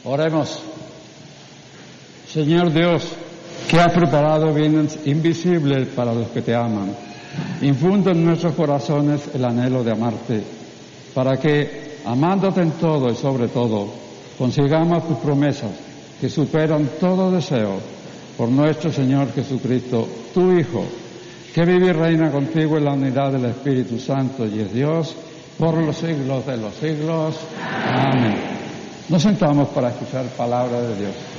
Oremos. Señor Dios, que has preparado bienes invisibles para los que te aman, infunde en nuestros corazones el anhelo de amarte, para que, amándote en todo y sobre todo, consigamos tus promesas que superan todo deseo, por nuestro Señor Jesucristo, tu Hijo, que vive y reina contigo en la unidad del Espíritu Santo y es Dios por los siglos de los siglos. Amén. Nos sentamos para escuchar palabra de Dios.